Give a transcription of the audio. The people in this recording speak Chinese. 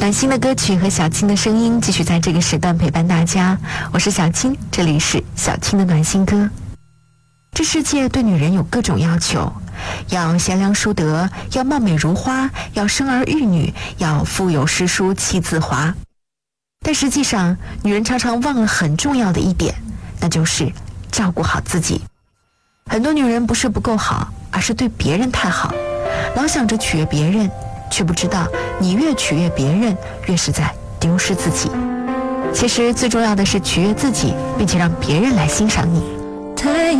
暖心的歌曲和小青的声音继续在这个时段陪伴大家，我是小青，这里是小青的暖心歌。这世界对女人有各种要求，要贤良淑德，要貌美如花，要生儿育女，要腹有诗书气自华。但实际上，女人常常忘了很重要的一点，那就是照顾好自己。很多女人不是不够好，而是对别人太好，老想着取悦别人，却不知道你越取悦别人，越是在丢失自己。其实最重要的是取悦自己，并且让别人来欣赏你。 太阳